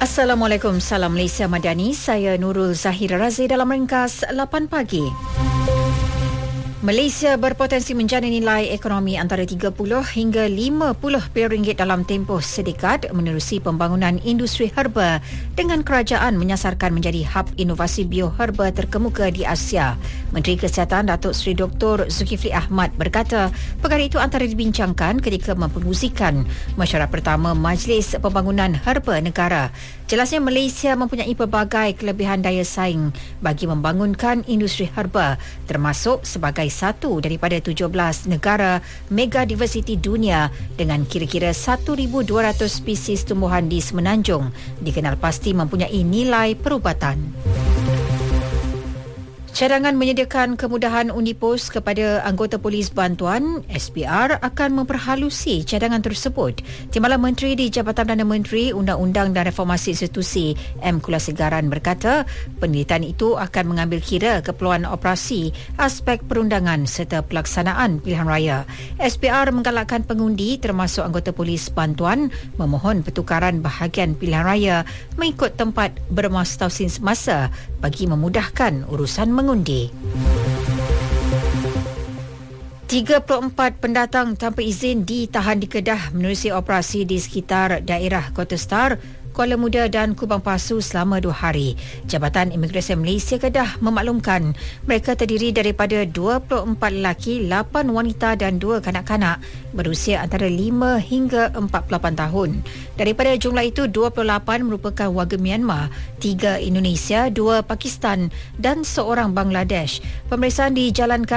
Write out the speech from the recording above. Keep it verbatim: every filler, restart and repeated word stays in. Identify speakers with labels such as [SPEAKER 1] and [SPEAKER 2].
[SPEAKER 1] Assalamualaikum, salam Malaysia Madani. Saya Nurul Zahira Razi dalam ringkas lapan pagi. Malaysia berpotensi menjana nilai ekonomi antara tiga puluh hingga lima puluh bilion ringgit dalam tempoh sedekad menerusi pembangunan industri herba dengan kerajaan menyasarkan menjadi hub inovasi bioherba terkemuka di Asia. Menteri Kesihatan Datuk Seri Doktor Zulkifli Ahmad berkata perkara itu antara dibincangkan ketika mempengusikan mesyuarat pertama Majlis Pembangunan Herba Negara. Jelasnya Malaysia mempunyai pelbagai kelebihan daya saing bagi membangunkan industri herba termasuk sebagai satu daripada tujuh belas negara mega diversiti dunia dengan kira-kira seribu dua ratus spesies tumbuhan di Semenanjung dikenal pasti mempunyai nilai perubatan. Cadangan menyediakan kemudahan undi pos kepada anggota polis bantuan S P R akan memperhalusi cadangan tersebut. Timbalan Menteri di Jabatan Perdana Menteri Undang-Undang dan Reformasi Institusi M. Kulasegaran berkata penelitian itu akan mengambil kira keperluan operasi, aspek perundangan serta pelaksanaan pilihan raya. S P R menggalakkan pengundi termasuk anggota polis bantuan memohon pertukaran bahagian pilihan raya mengikut tempat bermastausin semasa bagi memudahkan urusan mengundi. Mengundi. tiga puluh empat pendatang tanpa izin ditahan di Kedah menerusi operasi di sekitar daerah Kota Star, Kuala Muda dan Kubang Pasu selama dua hari. Jabatan Imigresen Malaysia Kedah memaklumkan mereka terdiri daripada dua puluh empat lelaki, lapan wanita dan dua kanak-kanak berusia antara lima hingga empat puluh lapan tahun. Daripada jumlah itu, dua puluh lapan merupakan warga Myanmar, tiga Indonesia, dua Pakistan dan seorang Bangladesh. Pemeriksaan dijalankan